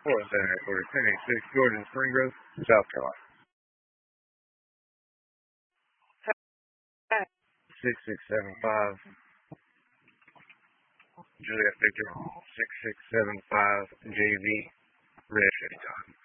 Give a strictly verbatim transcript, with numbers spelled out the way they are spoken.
Fourth and recorder, ten eighty-six, Jordan, Spring Grove, South Carolina. six six seven five, Juliet Victor, six six seven five, J V, ready anytime.